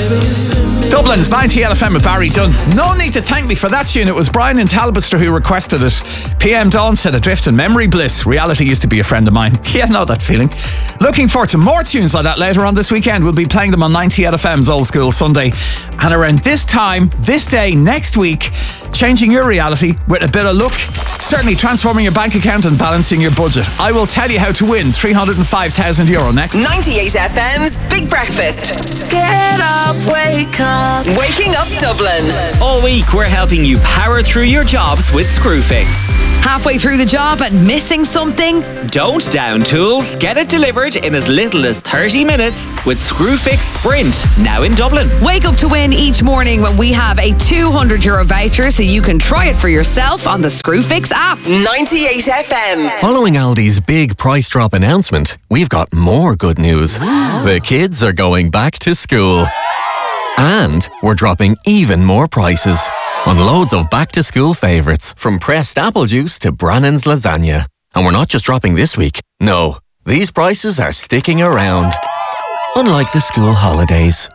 Dublin's 90 LFM with Barry Dunn. No need to thank me for that tune. It was Brian in Talbotster who requested it. PM Dawn said adrift in memory bliss. Reality used to be a friend of mine. Yeah, I know that feeling. Looking forward to more tunes like that later on this weekend. We'll be playing them on 90 LFM's Old School Sunday. And around this time, this day, next week, changing your reality with a bit of luck. Certainly transforming your bank account and balancing your budget. I will tell you how to win €305,000 next. 98 FM's Big Breakfast. Get up, wake up. Waking up Dublin. All week we're helping you power through your jobs with Screwfix. Halfway through the job and missing something? Don't down tools. Get it delivered in as little as 30 minutes with Screwfix Sprint, now in Dublin. Wake up to win each morning when we have a €200 voucher so you can try it for yourself on the Screwfix app. 98 FM. Following Aldi's big price drop announcement, we've got more good news. The kids are going back to school. And we're dropping even more prices on loads of back-to-school favourites, from pressed apple juice to Brannan's lasagna. And we're not just dropping this week. No, these prices are sticking around. Unlike the school holidays.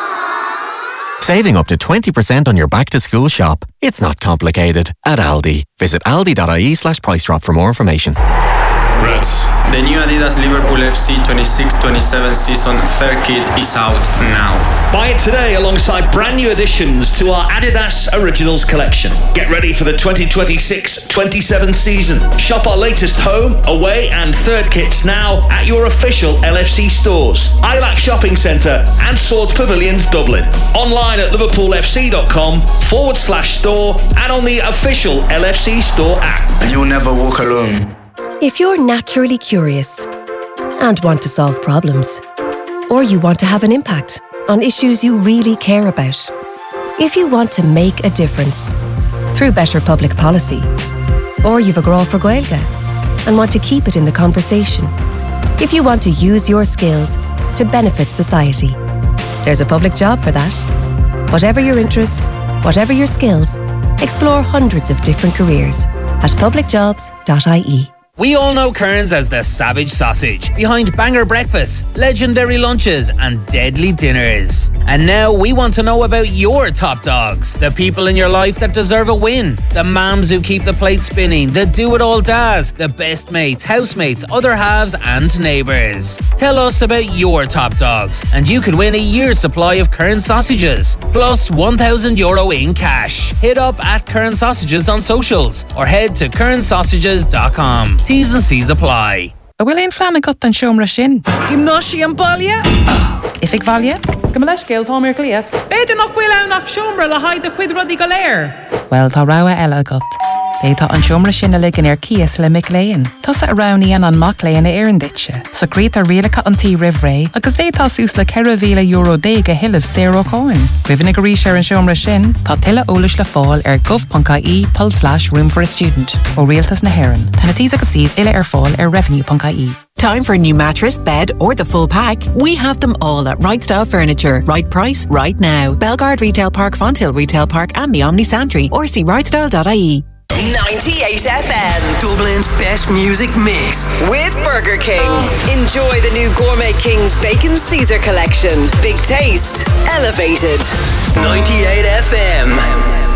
Saving up to 20% on your back-to-school shop. It's not complicated. At Aldi. Visit aldi.ie/price drop for more information. Reds. The new Adidas Liverpool FC 26-27 season third kit is out now. Buy it today alongside brand new additions to our Adidas Originals collection. Get ready for the 2026-27 season. Shop our latest home, away and third kits now at your official LFC stores, Ilac Shopping Centre and Swords Pavilions Dublin. Online at liverpoolfc.com/store and on the official LFC store app. You'll never walk alone. If you're naturally curious and want to solve problems, or you want to have an impact on issues you really care about, if you want to make a difference through better public policy, or you've a grow for Gaeilge and want to keep it in the conversation, if you want to use your skills to benefit society, there's a public job for that. Whatever your interest, whatever your skills, explore hundreds of different careers at publicjobs.ie. We all know Kearns as the savage sausage, behind banger breakfasts, legendary lunches and deadly dinners. And now we want to know about your top dogs, the people in your life that deserve a win, the mums who keep the plate spinning, the do-it-all dads, the best mates, housemates, other halves and neighbours. Tell us about your top dogs and you could win a year's supply of Kearns sausages, plus €1,000 in cash. Hit up at Kearns Sausages on socials or head to kearnssausages.com. T's and C's apply. Bhfuil éon fleanna got an seomra sin. Gymnáisi an baile? If ag bhaile? Go leis céil tá mé clia. Beidir nach bhfuil anach seomra le haid a chuid rudí go léir. Well, tá rogha eile agat. Détá an seomra sin le ligean ar cias le mic léin. Tusa a rowníon an mac léin a éireann ditse. So grét a rialacha an tí rih ré, agus détá sús le €1,000 a hilah zero coin. Rihanna go rís ar an seomra sin, tá tuile eolais le fáil ar gov.ie/room for a student ó rialtas na hÉireann. Tá na tís agus sís ile ar fáil ar revenue.ie. Time for a new mattress, bed or the full pack? We have them all at Right Style Furniture. Right price, right now. Belgard Retail Park, Fonthill Retail Park and the Omni Santry, or see rightstyle.ie. 98 FM. Dublin's best music mix. With Burger King. Enjoy the new Gourmet King's Bacon Caesar collection. Big taste. Elevated. 98 FM.